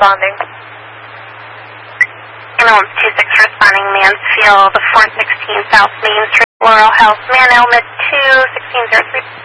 responding. Ambulance 26 responding, Mansfield 416 South Main Street, Laurel House, man element 2, 1603.